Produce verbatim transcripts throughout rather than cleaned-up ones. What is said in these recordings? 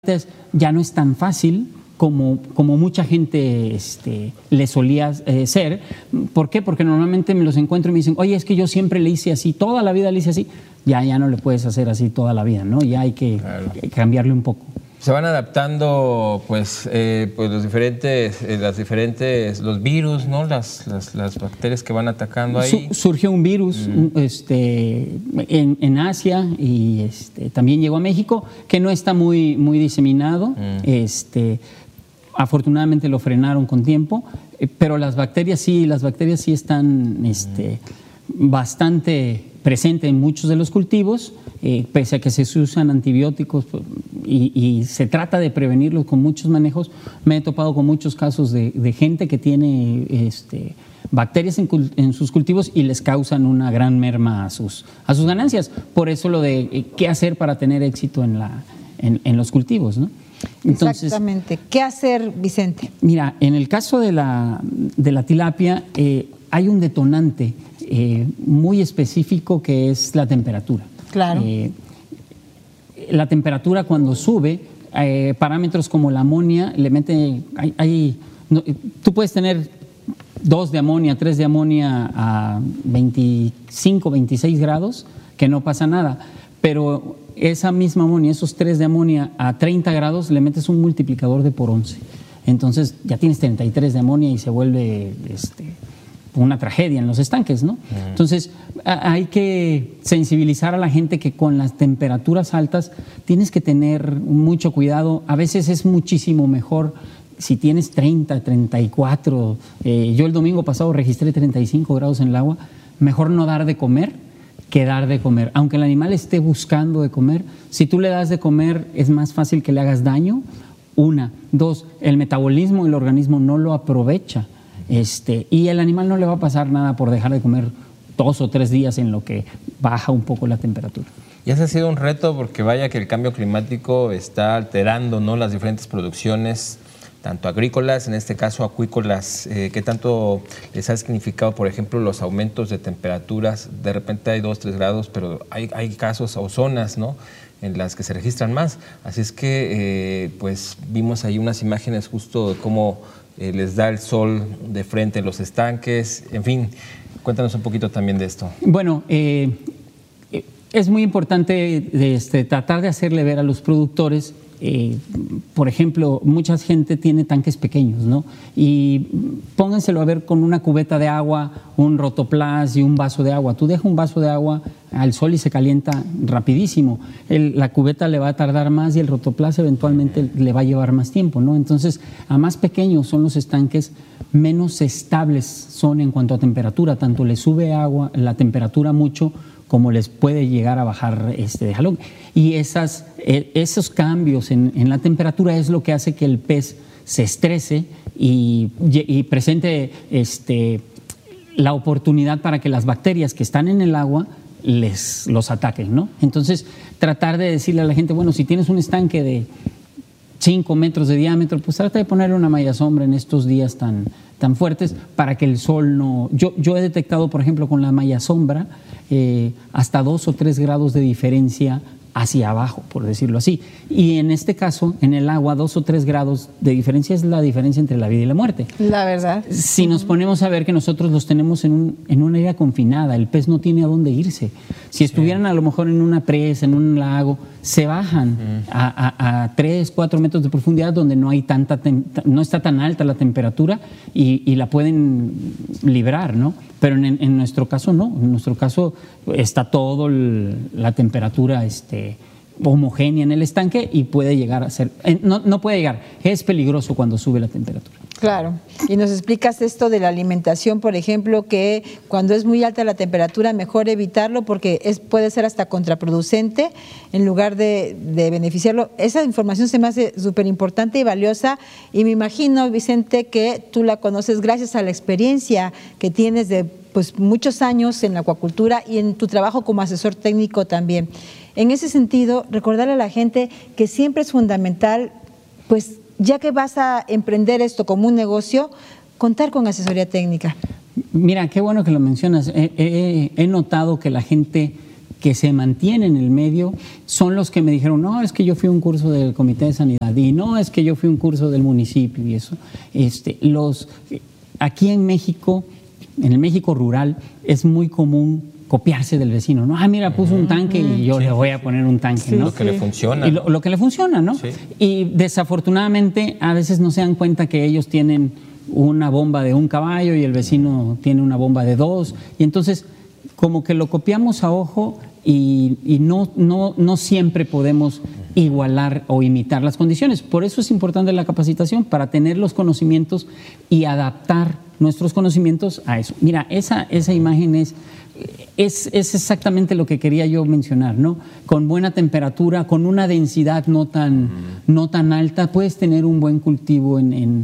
ya no es tan fácil como, como mucha gente este, le solía eh, ser. ¿Por qué? Porque normalmente me los encuentro y me dicen, oye, es que yo siempre le hice así, toda la vida le hice así. Ya, ya no le puedes hacer así toda la vida, ¿no? Ya hay que claro. cambiarle un poco. Se van adaptando, pues, eh, pues los diferentes, eh, las diferentes, los virus, ¿no? Las, las, las bacterias que van atacando ahí. Su, surgió un virus mm. este, en, en Asia y este, también llegó a México, que no está muy, muy diseminado. Mm. Este, afortunadamente lo frenaron con tiempo, eh, pero las bacterias sí, las bacterias sí están este, mm. bastante presentes en muchos de los cultivos. Eh, pese a que se usan antibióticos y, y se trata de prevenirlos con muchos manejos, me he topado con muchos casos de, de gente que tiene este, bacterias en, en sus cultivos y les causan una gran merma a sus, a sus ganancias. Por eso lo de eh, qué hacer para tener éxito en, la, en, en los cultivos, ¿no? Entonces, exactamente. ¿Qué hacer, Vicente? Mira, en el caso de la, de la tilapia eh, hay un detonante eh, muy específico que es la temperatura. Claro. Eh, la temperatura cuando sube, eh, parámetros como la amonia, le mete, hay, hay, no, tú puedes tener dos de amonia, tres de amonia a veinticinco, veintiséis grados, que no pasa nada, pero esa misma amonia, esos tres de amonia a treinta grados, le metes un multiplicador de por once. Entonces ya tienes treinta y tres de amonia y se vuelve este, una tragedia en los estanques, ¿no? Uh-huh. Entonces hay que sensibilizar a la gente que con las temperaturas altas tienes que tener mucho cuidado. A veces es muchísimo mejor si tienes treinta, treinta y cuatro. Eh, yo el domingo pasado registré treinta y cinco grados en el agua. Mejor no dar de comer que dar de comer. Aunque el animal esté buscando de comer, si tú le das de comer es más fácil que le hagas daño. Una. Dos, el metabolismo del organismo no lo aprovecha. Este, y el animal no le va a pasar nada por dejar de comer dos o tres días en lo que baja un poco la temperatura. Y ese ha sido un reto porque vaya que el cambio climático está alterando, ¿no?, las diferentes producciones, tanto agrícolas, en este caso acuícolas. Eh, ¿Qué tanto les ha significado, por ejemplo, los aumentos de temperaturas? De repente hay dos, tres grados, pero hay, hay casos o zonas, ¿no?, en las que se registran más. Así es que, eh, pues, vimos ahí unas imágenes justo de cómo eh, les da el sol de frente en los estanques. En fin, cuéntanos un poquito también de esto. Bueno, eh, es muy importante este, tratar de hacerle ver a los productores. Eh, por ejemplo, mucha gente tiene tanques pequeños, ¿no? Y pónganselo a ver con una cubeta de agua, un rotoplas y un vaso de agua. Tú dejas un vaso de agua al sol y se calienta rapidísimo. El, la cubeta le va a tardar más y el rotoplas eventualmente le va a llevar más tiempo, ¿no? Entonces, a más pequeños son los estanques, menos estables son en cuanto a temperatura. Tanto le sube agua, la temperatura mucho, como les puede llegar a bajar este de jalón. Y esas, eh, esos cambios en, en la temperatura es lo que hace que el pez se estrese y, y presente este, la oportunidad para que las bacterias que están en el agua les, los ataquen, ¿no? Entonces, tratar de decirle a la gente, bueno, si tienes un estanque de cinco metros de diámetro, pues trata de ponerle una malla sombra en estos días tan, tan fuertes para que el sol no... Yo, yo he detectado, por ejemplo, con la malla sombra, eh, hasta dos o tres grados de diferencia hacia abajo, por decirlo así. Y en este caso, en el agua, dos o tres grados de diferencia es la diferencia entre la vida y la muerte. La verdad. Si nos ponemos a ver que nosotros los tenemos en, un, en una área confinada, el pez no tiene a dónde irse. Si estuvieran a lo mejor en una presa, en un lago, se bajan uh-huh. a, a, a tres, cuatro metros de profundidad donde no hay tanta, no está tan alta la temperatura y, y la pueden librar, ¿no? Pero en, en nuestro caso no, en nuestro caso está todo el, la temperatura este, homogénea en el estanque y puede llegar a ser, no, no puede llegar, es peligroso cuando sube la temperatura. Claro, y nos explicas esto de la alimentación, por ejemplo, que cuando es muy alta la temperatura mejor evitarlo porque es, puede ser hasta contraproducente en lugar de, de beneficiarlo. Esa información se me hace súper importante y valiosa y me imagino, Vicente, que tú la conoces gracias a la experiencia que tienes de pues, muchos años en la acuacultura y en tu trabajo como asesor técnico también. En ese sentido, recordarle a la gente que siempre es fundamental, pues, ya que vas a emprender esto como un negocio, contar con asesoría técnica. Mira, qué bueno que lo mencionas. He, he, he notado que la gente que se mantienen en el medio son los que me dijeron, no, es que yo fui a un curso del Comité de Sanidad y no, es que yo fui a un curso del municipio y eso. Este, los, aquí en México, en el México rural, es muy común copiarse del vecino, ¿no? Ah, mira, puso un tanque y yo sí, le voy a poner un tanque, sí, ¿no? Lo que le funciona. Y lo, lo que le funciona, ¿no? Sí. Y desafortunadamente a veces no se dan cuenta que ellos tienen una bomba de un caballo y el vecino tiene una bomba de dos, y entonces como que lo copiamos a ojo y, y no, no, no siempre podemos igualar o imitar las condiciones. Por eso es importante la capacitación, para tener los conocimientos y adaptar nuestros conocimientos a eso. Mira, esa, esa imagen es, es, es exactamente lo que quería yo mencionar, ¿no? Con buena temperatura, con una densidad no tan, no tan alta, puedes tener un buen cultivo en, en,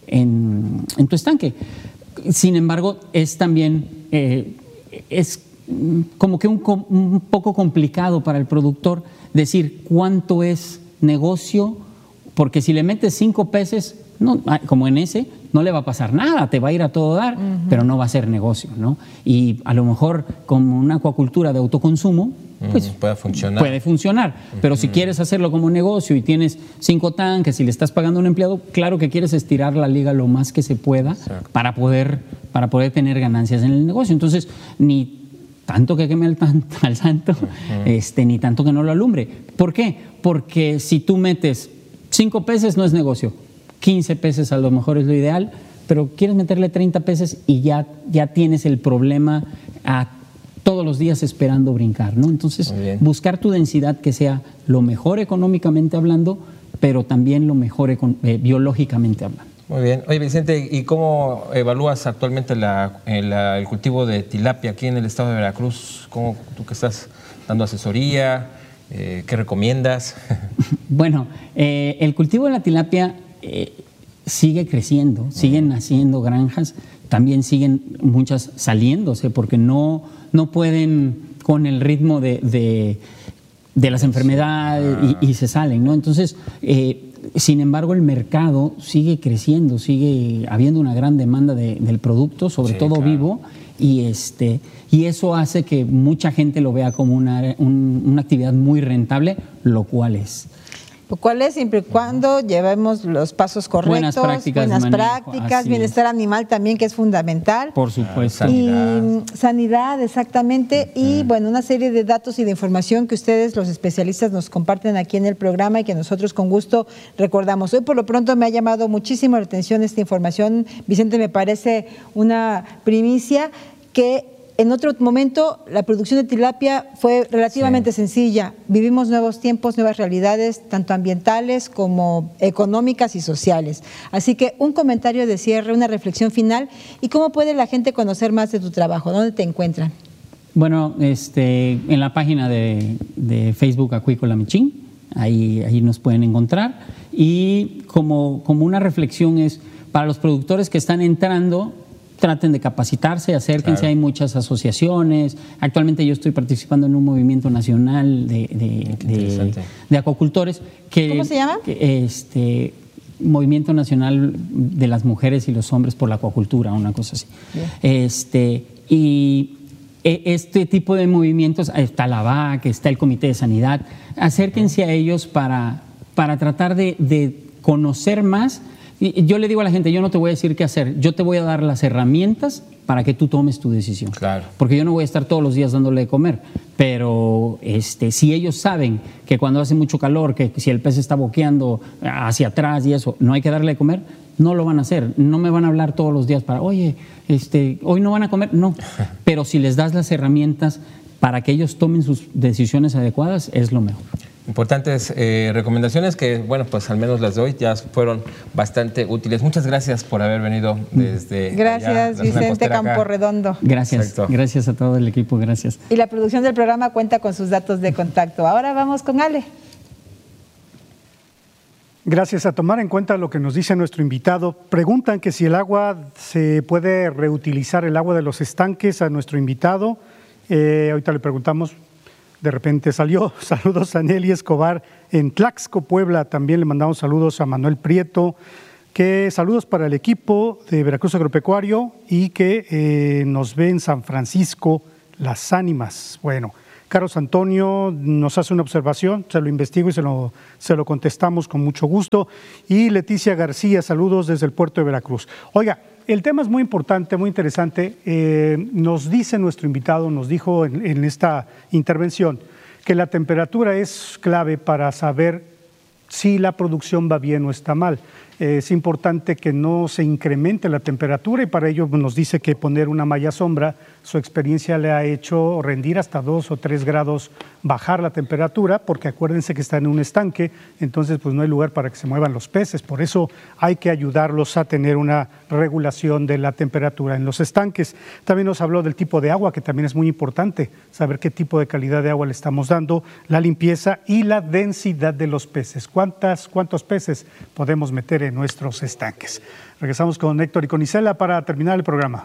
en, en tu estanque. Sin embargo, es también, eh, es como que un, un poco complicado para el productor decir cuánto es negocio, porque si le metes cinco peces, no, como en ese, no le va a pasar nada, te va a ir a todo dar, uh-huh. pero no va a ser negocio, ¿no? Y a lo mejor como una acuacultura de autoconsumo, pues uh-huh. puede funcionar. Puede funcionar, uh-huh. pero si quieres hacerlo como negocio y tienes cinco tanques y le estás pagando a un empleado, claro que quieres estirar la liga lo más que se pueda para poder, para poder tener ganancias en el negocio. Entonces, ni tanto que queme al, al santo, uh-huh. este, ni tanto que no lo alumbre. ¿Por qué? Porque si tú metes cinco peces no es negocio, quince peces a lo mejor es lo ideal, pero quieres meterle treinta peces y ya, ya tienes el problema a todos los días esperando brincar, ¿no? Entonces, buscar tu densidad que sea lo mejor económicamente hablando, pero también lo mejor eh, biológicamente hablando. Muy bien. Oye, Vicente, ¿y cómo evalúas actualmente la, el, el cultivo de tilapia aquí en el estado de Veracruz? ¿Cómo, tú que estás dando asesoría, eh, qué recomiendas? Bueno, eh, el cultivo de la tilapia eh, sigue creciendo, siguen naciendo granjas, también siguen muchas saliéndose porque no, no pueden con el ritmo de, de, de las enfermedades y, y se salen, ¿no? Entonces, eh, sin embargo, el mercado sigue creciendo, sigue habiendo una gran demanda de, del producto, sobre sí, todo claro. vivo, y, este, y eso hace que mucha gente lo vea como una, un, una actividad muy rentable, lo cual es. Lo cual es siempre y cuando llevemos los pasos correctos, buenas prácticas, buenas manejo, prácticas bienestar es. animal también, que es fundamental. Por supuesto. Sanidad. Y sanidad, exactamente. Uh-huh. Y bueno, una serie de datos y de información que ustedes, los especialistas, nos comparten aquí en el programa y que nosotros con gusto recordamos. Hoy por lo pronto me ha llamado muchísimo la atención esta información. Vicente, me parece una primicia que en otro momento la producción de tilapia fue relativamente sí. sencilla. Vivimos nuevos tiempos, nuevas realidades, tanto ambientales como económicas y sociales. Así que un comentario de cierre, una reflexión final. ¿Y cómo puede la gente conocer más de tu trabajo? ¿Dónde te encuentran? Bueno, este, en la página de, de Facebook Acuícola Michín, ahí, ahí nos pueden encontrar. Y como, como una reflexión es, para los productores que están entrando, traten de capacitarse, acérquense, claro. hay muchas asociaciones. Actualmente yo estoy participando en un movimiento nacional de, de, de, de acuacultores. Que, ¿Cómo se llama? Que, este, Movimiento Nacional de las Mujeres y los Hombres por la Acuacultura, una cosa así. Este, y este tipo de movimientos, está la V A C, está el Comité de Sanidad, acérquense a ellos para, para tratar de, de conocer más. Y yo le digo a la gente, yo no te voy a decir qué hacer, yo te voy a dar las herramientas para que tú tomes tu decisión. Claro. Porque yo no voy a estar todos los días dándole de comer, pero este, si ellos saben que cuando hace mucho calor, que si el pez está boqueando hacia atrás y eso, no hay que darle de comer, no lo van a hacer. No me van a hablar todos los días para, oye, este, hoy no van a comer, no. Pero si les das las herramientas para que ellos tomen sus decisiones adecuadas, es lo mejor. Importantes eh, recomendaciones que, bueno, pues al menos las de hoy ya fueron bastante útiles. Muchas gracias por haber venido desde Gracias, allá, Vicente Camporredondo. Gracias, Exacto. gracias a todo el equipo, gracias. Y la producción del programa cuenta con sus datos de contacto. Ahora vamos con Ale. Gracias. A tomar en cuenta lo que nos dice nuestro invitado, preguntan que si el agua se puede reutilizar, el agua de los estanques, a nuestro invitado. Eh, ahorita le preguntamos. De repente salió. Saludos a Nelly Escobar en Tlaxco, Puebla. También le mandamos saludos a Manuel Prieto. Que saludos para el equipo de Veracruz Agropecuario y que eh, nos ve en San Francisco Las Ánimas. Bueno, Carlos Antonio nos hace una observación, se lo investigo y se lo, se lo contestamos con mucho gusto. Y Leticia García, saludos desde el puerto de Veracruz. Oiga, el tema es muy importante, muy interesante. Eh, nos dice nuestro invitado, nos dijo en, en esta intervención, que la temperatura es clave para saber si la producción va bien o está mal. Es importante que no se incremente la temperatura y para ello nos dice que poner una malla sombra, su experiencia le ha hecho rendir hasta dos o tres grados, bajar la temperatura, porque acuérdense que está en un estanque, entonces pues no hay lugar para que se muevan los peces, por eso hay que ayudarlos a tener una regulación de la temperatura en los estanques. También nos habló del tipo de agua, que también es muy importante, saber qué tipo de calidad de agua le estamos dando, la limpieza y la densidad de los peces. ¿Cuántas, cuántos peces podemos meter en nuestros estanques? Regresamos con Héctor y con Isela para terminar el programa.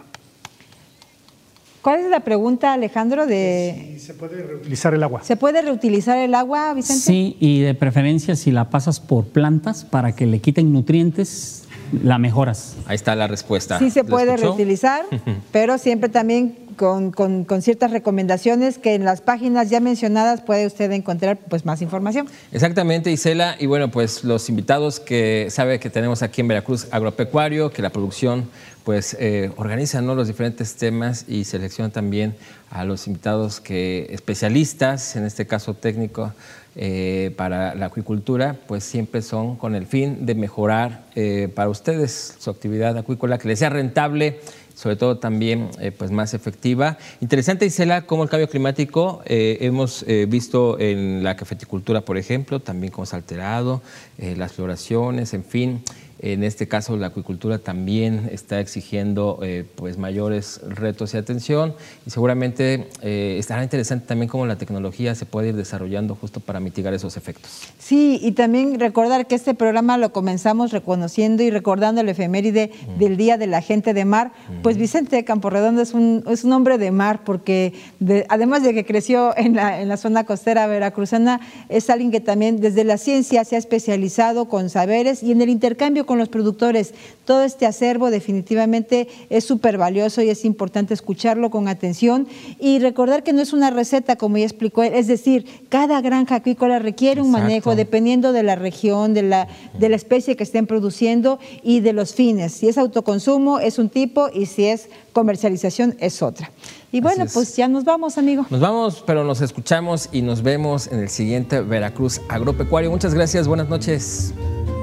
¿Cuál es la pregunta, Alejandro? De... Si se puede reutilizar el agua. ¿Se puede reutilizar el agua, Vicente? Sí, y de preferencia si la pasas por plantas para que le quiten nutrientes, la mejoras. Ahí está la respuesta. Sí se ¿Lo puede escuchó? reutilizar, pero siempre también con, con, con ciertas recomendaciones que en las páginas ya mencionadas puede usted encontrar pues más información. Exactamente, Isela. Y bueno, pues los invitados que sabe que tenemos aquí en Veracruz Agropecuario, que la producción pues eh, organiza, ¿no?, los diferentes temas y selecciona también a los invitados que especialistas, en este caso técnico, eh, para la acuicultura, pues siempre son con el fin de mejorar eh, para ustedes su actividad acuícola, que les sea rentable, sobre todo también eh, pues más efectiva. Interesante, Isela, cómo el cambio climático eh, hemos eh, visto en la cafeticultura, por ejemplo, también cómo se ha alterado, eh, las floraciones, en fin. En este caso, la acuicultura también está exigiendo eh, pues mayores retos y atención, y seguramente eh, estará interesante también cómo la tecnología se puede ir desarrollando justo para mitigar esos efectos. Sí, y también recordar que este programa lo comenzamos reconociendo y recordando el efeméride mm. del Día de la Gente de Mar. Mm. Pues Vicente Camporredondo es un, es un hombre de mar, porque de, además de que creció en la, en la zona costera veracruzana, es alguien que también desde la ciencia se ha especializado con saberes y en el intercambio con los productores. Todo este acervo definitivamente es súper valioso y es importante escucharlo con atención y recordar que no es una receta, como ya explicó él, es decir, cada granja acuícola requiere un Exacto. manejo dependiendo de la región, de la, de la especie que estén produciendo y de los fines. Si es autoconsumo es un tipo y si es comercialización es otra. Y bueno, pues ya nos vamos, amigo. Nos vamos, pero nos escuchamos y nos vemos en el siguiente Veracruz Agropecuario. Muchas gracias, buenas noches.